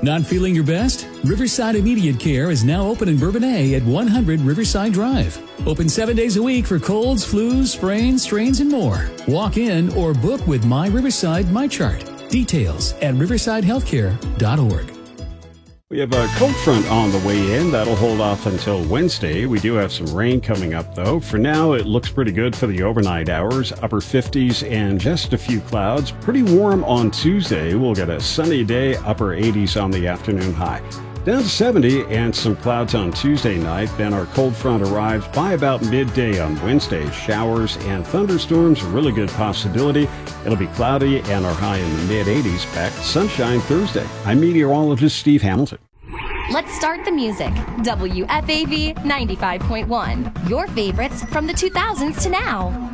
Not feeling your best? Riverside Immediate Care is now open in Bourbonnais at 100 Riverside Drive. Open 7 days a week for colds, flus, sprains, strains, and more. Walk in or book with My Riverside MyChart. Details at riversidehealthcare.org. We have a cold front on the way in. That'll hold off until Wednesday. We do have some rain coming up, though. For now, it looks pretty good for the overnight hours. Upper 50s and just a few clouds. Pretty warm on Tuesday. We'll get a sunny day, upper 80s on the afternoon high. Down to 70 and some clouds on Tuesday night. Then our cold front arrives by about midday on Wednesday. Showers and thunderstorms, a really good possibility. It'll be cloudy and our high in the mid-80s. Back to sunshine Thursday. I'm meteorologist Steve Hamilton. Let's start the music. WFAV 95.1. Your favorites from the 2000s to now.